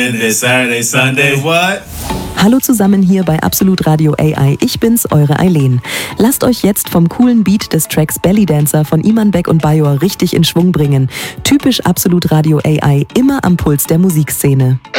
Saturday, Sunday, what? Hallo zusammen hier bei Absolut Radio AI. Ich bin's, eure Eileen. Lasst euch jetzt vom coolen Beat des Tracks Belly Dancer von Iman Beck und Bajor richtig in Schwung bringen. Typisch Absolut Radio AI, immer am Puls der Musikszene.